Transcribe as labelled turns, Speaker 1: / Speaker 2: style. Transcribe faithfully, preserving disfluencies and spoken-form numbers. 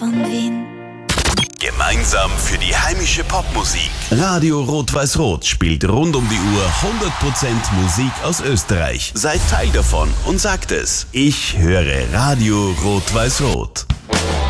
Speaker 1: und Wien.
Speaker 2: Gemeinsam für die heimische Popmusik. Radio Rot-Weiß-Rot spielt rund um die Uhr hundert Prozent Musik aus Österreich. Seid Teil davon und sagt es. Ich höre Radio Rot-Weiß-Rot.